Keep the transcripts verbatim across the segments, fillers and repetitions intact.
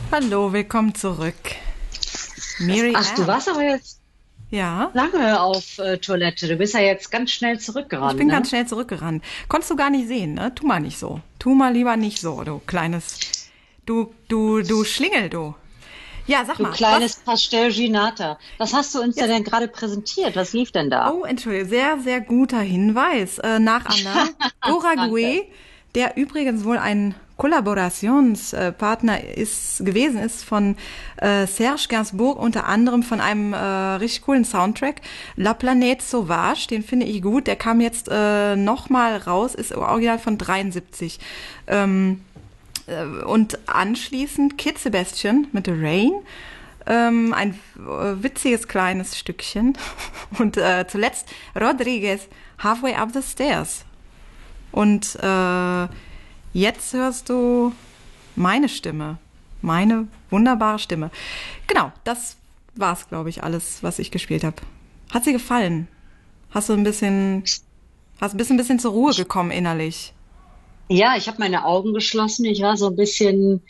Hallo, willkommen zurück. Mary Ach, du Ann. warst aber jetzt Ja, lange auf äh, Toilette. Du bist ja jetzt ganz schnell ich zurückgerannt, bin ganz ne? schnell zurückgerannt. Konntest du gar nicht sehen, ne? Tu mal nicht so. Tu mal lieber nicht so, du kleines, du, du, du Schlingel, du. Ja, sag Du mal, was? kleines Pastel Ginata. Was hast du uns denn, Jetzt, denn gerade präsentiert? Was lief denn da? oh, Entschuldige, sehr, sehr guter Hinweis. Äh, nach Anna, Danke. Uruguay, der übrigens wohl ein Kollaborationspartner ist, gewesen ist von äh, Serge Gainsbourg, unter anderem von einem äh, richtig coolen Soundtrack, La Planète Sauvage, den finde ich gut. Der kam jetzt äh, nochmal raus, ist original von dreiundsiebzig. Ähm, äh, und anschließend Kid Sebastian mit The Rain. Ähm, ein äh, witziges kleines Stückchen. Und äh, zuletzt Rodriguez, Halfway Up the Stairs. Und äh, jetzt hörst du meine Stimme. Meine wunderbare Stimme. Genau, das war's, glaube ich, alles, was ich gespielt habe. Hat dir gefallen? Hast du ein bisschen, hast ein bisschen, bisschen zur Ruhe Ich, gekommen innerlich? ja, ich habe meine Augen geschlossen. Ich war so ein bisschen,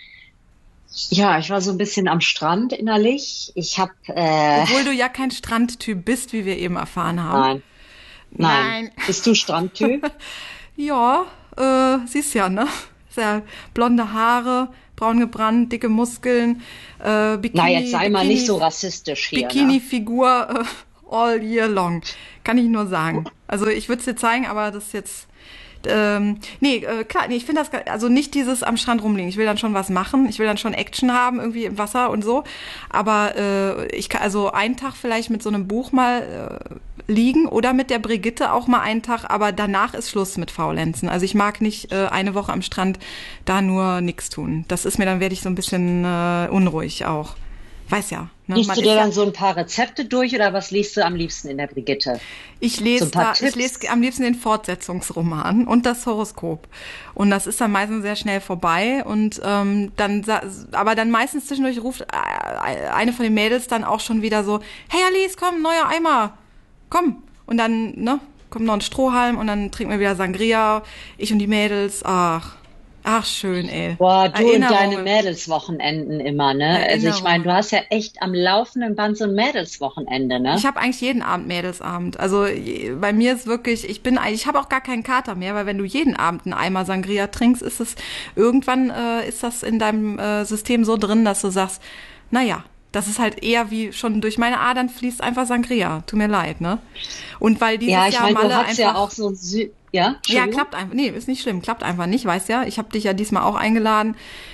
ja, ich war so ein bisschen am Strand innerlich. Ich habe, äh, Obwohl du ja kein Strandtyp bist, wie wir eben erfahren haben. nein, nein. Nein. Bist du Strandtyp? Ja, äh, siehst ja, ne? Sehr blonde Haare, braun gebrannt, dicke Muskeln, äh, Na, jetzt Bikini, sei mal nicht Bikini, so rassistisch hier, ne? Bikini-Figur äh, all year long. Kann ich nur sagen. Also ich würde es dir zeigen, aber das ist jetzt. Ähm, nee, äh, klar, nee, ich finde das, ge- also nicht dieses am Strand rumliegen. Ich will dann schon was machen. Ich will dann schon Action haben, irgendwie im Wasser und so. Aber äh, ich kann, also einen Tag vielleicht mit so einem Buch mal äh, liegen oder mit der Brigitte auch mal einen Tag, aber danach ist Schluss mit Faulenzen. Also ich mag nicht äh, eine Woche am Strand da nur nix tun. Das ist mir, dann werde ich so ein bisschen äh, unruhig auch. Weiß ja, ne? Liest Man du dir ist ja. dann so ein paar Rezepte durch oder was liest du am liebsten in der Brigitte? Ich So ein lese paar da, ich lese Tipps? am liebsten den Fortsetzungsroman und das Horoskop. Und das ist dann meistens sehr schnell vorbei. Und ähm, dann, sa- aber dann meistens zwischendurch ruft äh, eine von den Mädels dann auch schon wieder so: Hey Alice, komm, neuer Eimer, komm. Und dann, ne, kommt noch ein Strohhalm und dann trinken wir wieder Sangria. Ich und die Mädels, ach, ach schön, ey. Boah, du und deine Erinnerungen, Mädelswochenenden immer, ne? Also ich meine, du Erinnerungen. hast ja echt am laufenden Band so ein Mädelswochenende, Ich ne? habe eigentlich jeden Abend Mädelsabend. Also je- bei mir ist wirklich, ich bin, eigentlich- ich habe auch gar keinen Kater mehr, weil wenn du jeden Abend einen Eimer Sangria trinkst, ist es irgendwann äh, ist das in deinem äh, System so drin, dass du sagst, naja, das ist halt eher wie schon durch meine Adern fließt einfach Sangria. Tut mir leid, ne? Und weil Ja, dieses ich Jahr meine, du Malle hast ja auch einfach, so Sü ja, ja, Entschuldigung. klappt einfach, nee, ist nicht schlimm, klappt einfach nicht, weißt ja. Ich habe dich ja diesmal auch eingeladen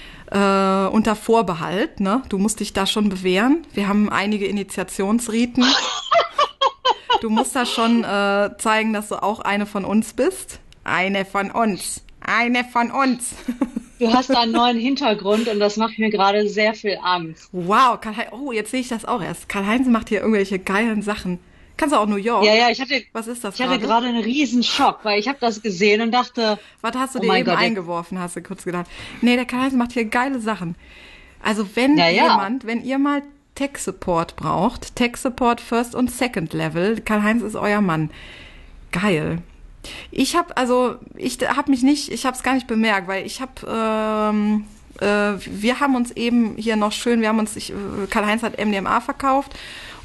äh, unter Vorbehalt, ne? Du musst dich da schon bewähren. Wir haben einige Initiationsriten. Du musst da schon äh, zeigen, dass du auch eine von uns bist. Eine von uns. Eine von uns. Du hast da einen neuen Hintergrund und das macht mir gerade sehr viel Angst. Wow, Karl-Heinz, oh, jetzt sehe ich das auch erst. Karl-Heinz macht hier irgendwelche geilen Sachen. Kannst du auch New Ja, York? ja, ich hatte, Was ist das ich hatte gerade? gerade einen riesen Schock, weil ich habe das gesehen und dachte, Was hast du oh dir mein eben Gott, jetzt, eingeworfen, hast du kurz gedacht. Nee, der Karl-Heinz macht hier geile Sachen. Also wenn ja, ja. jemand, wenn ihr mal Tech-Support braucht, Tech-Support First und Second Level, Karl-Heinz ist euer Mann. Geil. Ich habe also, ich habe mich nicht, ich habe es gar nicht bemerkt, weil ich habe, ähm, äh, wir haben uns eben hier noch schön, wir haben uns, ich, äh, Karl-Heinz hat M D M A verkauft